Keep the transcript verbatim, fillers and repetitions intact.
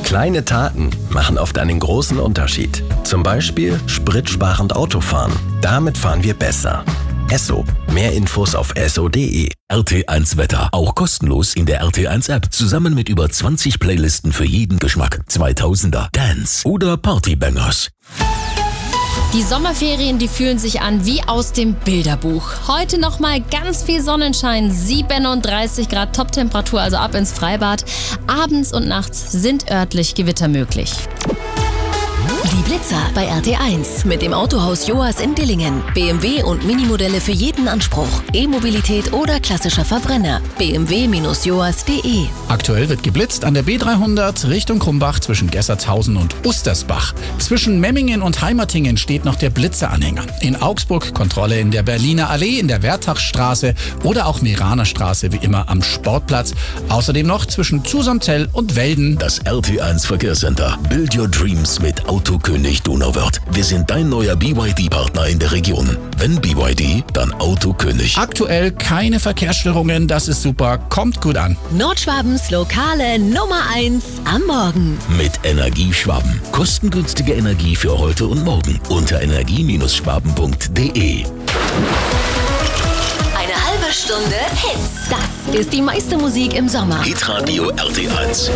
Kleine Taten machen oft einen großen Unterschied. Zum Beispiel spritsparend Autofahren. Damit fahren wir besser. Esso. Mehr Infos auf esso punkt de. R T eins Wetter. Auch kostenlos in der R T eins App. Zusammen mit über zwanzig Playlisten für jeden Geschmack. zweitausender, Dance oder Partybangers. Die Sommerferien, die fühlen sich an wie aus dem Bilderbuch. Heute nochmal ganz viel Sonnenschein, siebenunddreißig Grad Toptemperatur, also ab ins Freibad. Abends und nachts sind örtlich Gewitter möglich. Die Blitzer bei R T eins mit dem Autohaus Joas in Dillingen. B M W und Minimodelle für jeden Anspruch. E-Mobilität oder klassischer Verbrenner. b m w Bindestrich joas punkt de. Aktuell wird geblitzt an der B dreihundert Richtung Krumbach zwischen Gessertshausen und Ustersbach. Zwischen Memmingen und Heimertingen steht noch der Blitzeranhänger. In Augsburg Kontrolle in der Berliner Allee, in der Wertachstraße oder auch Meraner Straße wie immer am Sportplatz. Außerdem noch zwischen Zusamtell und Welden. Das R T eins Verkehrscenter. Build your dreams mit Autokönig Donauwörth. Wir sind dein neuer B Y D-Partner in der Region. Wenn B Y D, dann Autokönig. Aktuell keine Verkehrsstörungen, das ist super, kommt gut an. Nordschwabens lokale Nummer eins am Morgen. Mit Energieschwaben. Kostengünstige Energie für heute und morgen. Unter energie schwaben punkt de. Eine halbe Stunde Hits. Das ist die meiste Musik im Sommer. Hitradio R T eins.